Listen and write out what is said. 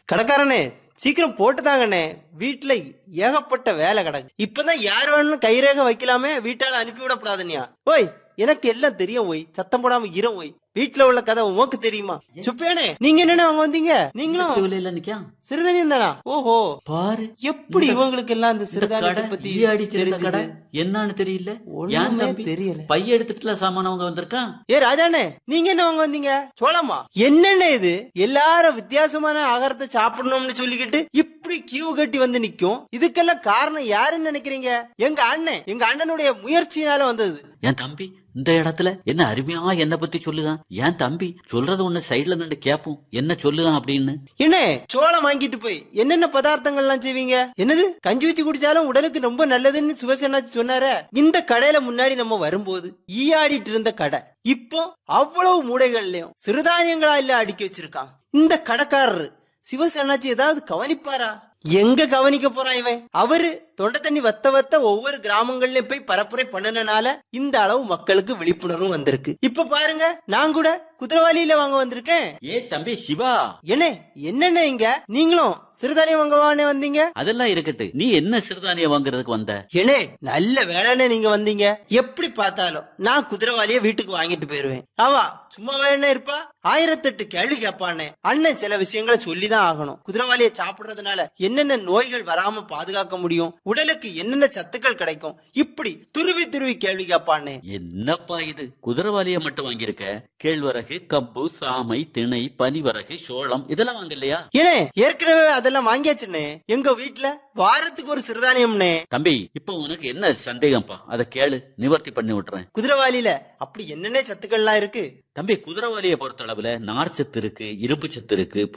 கடைக்காரனே, சீக்கிரம் போட்டுதாங்கண்ணே. வீட்டுல ஏகப்பட்ட வேலை கிடக்கு. இப்பதான் யார் வேணும்னு கைரேகை வைக்கலாமே, வீட்டால அனுப்பி விடப்படாதுன்னியா? ஓய், எனக்கு எல்லாம் தெரியும். ஓய், சத்தம் போடாம இரும். ஓய், வீட்டுல உள்ள கதை உமக்கு தெரியுமா? சுப்பியானே, நீங்க என்னன்னு அவங்க வந்தீங்க? நீங்களும் சிறுதனியம் தானா? ஓஹோ, பாரு எப்படி இவங்களுக்கு எல்லாம் இந்த சிறுதானியத்தை பத்தி தெரிஞ்சது. என்னன்னு தெரியல, தெரியல. பைய எடுத்துட்டுல சாமானவங்க வந்திருக்கான். ஏ ராஜானே, நீங்க என்ன அவங்க வந்தீங்க? சோளமா? என்னென்ன இது? எல்லாரும் வித்தியாசமான ஆகாரத்தை சாப்பிடணும்னு சொல்லிக்கிட்டு இப்படி கியூ கட்டி வந்து நிக்கும். இதுக்கெல்லாம் காரணம் யாருன்னு நினைக்கிறீங்க? எங்க அண்ணன், எங்க அண்ணனுடைய முயற்சியினால வந்தது. என் தம்பி இந்த இடத்துல என்ன அருமையா என்ன பத்தி சொல்லுதான். என் தம்பி சொல்றது ஒண்ணு சைட்ல நின்று கேப்போம், என்ன சொல்லுதான் அப்படின்னு. என்ன சோளம் வாங்கிட்டு போய் என்னென்ன பதார்த்தங்கள் எல்லாம் செய்வீங்க? என்னது, கஞ்சி வச்சு குடிச்சாலும் உடலுக்கு ரொம்ப நல்லதுன்னு சிவசேனாச்சி சொன்னார. இந்த கடையில முன்னாடி நம்ம வரும்போது ஈயாடிட்டு இருந்த கடை இப்போ அவ்வளவு மூடைகள்லயும் சிறுதானியங்களா இல்ல அடுக்கி வச்சிருக்கான். இந்த கடைக்காரரு சிவசேனாச்சி ஏதாவது கவனிப்பாரா? எங்க கவனிக்க போறான் இவன்? அவரு தொண்டை தண்ணி வத்த ஒவ்வொரு கிராமங்கள்லயும் போய் பரப்புரை பண்ணனால இந்த அளவு மக்களுக்கு விழிப்புணர்வு வந்திருக்கு. இப்ப பாருங்க, நான் கூட குதிரவாளியில வாங்க வந்திருக்கேன். ஏ தம்பி சிவா, என்னென்ன இங்க நீங்களும் சிறுதானியம் வாங்க வந்தீங்க? அதெல்லாம் இருக்கட்டு, நீ என்ன சிறுதானியம் வாங்குறதுக்கு வந்த? நல்ல வேலைன்னு நீங்க வந்தீங்க. எப்படி பார்த்தாலும் நான் குதிரவாளிய வீட்டுக்கு வாங்கிட்டு போயிருவேன். அவா சும்மா வேணா இருப்பா, 1008 கேள்வி கேட்பானே. அண்ணன் சில விஷயங்களை சொல்லிதான் ஆகணும். குதிரவாளியை சாப்பிடுறதுனால என்னென்ன நோய்கள் வராம பாதுகாக்க முடியும், உடலுக்கு என்னென்ன சத்துக்கள் கிடைக்கும், இப்படி துருவி கேள்வி கேட்பானே. என்னப்பா இது, குதிரவாளிய மட்டும் வாங்கியிருக்க? கேழ்வரகு, கம்பு, சாமை, திணை, பனிவரகு, சோளம் இதெல்லாம் வாங்க இல்லையா? ஏற்கனவே அதெல்லாம் வாங்கியாச்சுன்னு. எங்க வீட்டுல வாரத்துக்கு ஒரு சிறுதானியம்னே. தம்பி, இப்ப உனக்கு என்ன சந்தேகம்ப்பா? அதை கேளு, நிவர்த்தி பண்ணி விட்டுறேன். குதிரவாளியில அப்படி என்னென்ன சத்துக்கள்லாம் இருக்கு? தம்பி, குதிரவாளியை பொறுத்த அளவுல நார்ச்சத்து இருக்கு, இரும்பு சத்து இருக்கு,